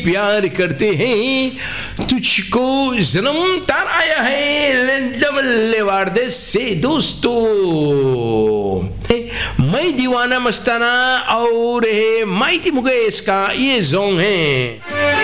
प्यार करते हैं। तुझको जन्म तार आया है डबल से दोस्तों। मैं दीवाना मस्ताना और है माइटी मुकेश का ये सॉन्ग है।